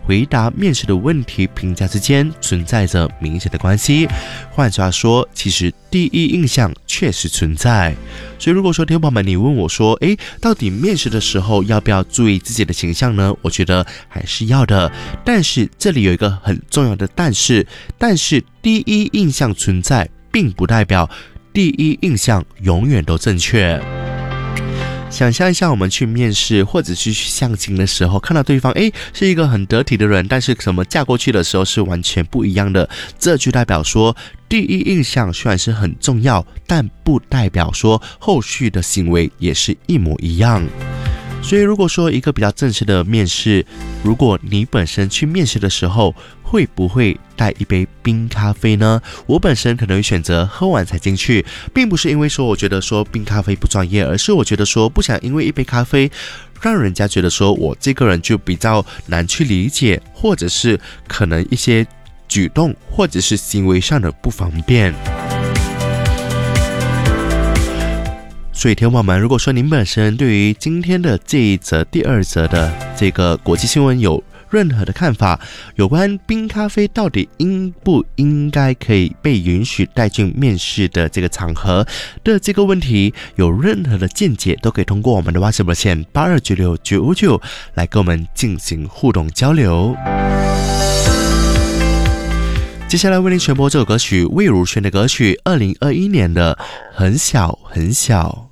回答面试的问题评价之间存在着明显的关系。换句话说，其实第一印象确实存在。所以如果说听众朋友们你问我说，到底面试的时候要不要注意自己的形象呢？我觉得还是要的，但是这里有一个很重要的但是第一印象存在并不代表第一印象永远都正确。想象一下，我们去面试或者是去相亲的时候，看到对方是一个很得体的人，但是怎么嫁过去的时候是完全不一样的，这就代表说第一印象虽然是很重要，但不代表说后续的行为也是一模一样。所以如果说一个比较正式的面试，如果你本身去面试的时候会不会带一杯冰咖啡呢？我本身可能会选择喝完才进去，并不是因为说我觉得说冰咖啡不专业，而是我觉得说不想因为一杯咖啡让人家觉得说我这个人就比较难去理解，或者是可能一些举动或者是行为上的不方便。所以听众朋友们，如果说您本身对于今天的这一则第二则的这个国际新闻有任何的看法，有关冰咖啡到底应不应该可以被允许带进面试的这个场合的这个问题，有任何的见解，都可以通过我们的 WhatsApp 热线82969959来跟我们进行互动交流。接下来为您传播这首歌曲，魏如萱的歌曲，2021年的很小很小。